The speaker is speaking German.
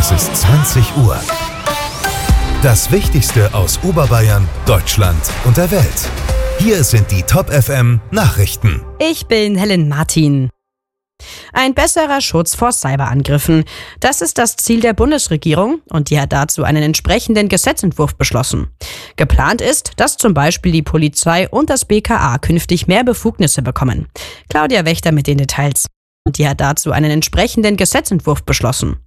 Es ist 20 Uhr. Das Wichtigste aus Oberbayern, Deutschland und der Welt. Hier sind die Top FM Nachrichten. Ich bin Helen Martin. Ein besserer Schutz vor Cyberangriffen. Das ist das Ziel der Bundesregierung und die hat dazu einen entsprechenden Gesetzentwurf beschlossen. Geplant ist, dass zum Beispiel die Polizei und das BKA künftig mehr Befugnisse bekommen. Claudia Wächter mit den Details. Und die hat dazu einen entsprechenden Gesetzentwurf beschlossen.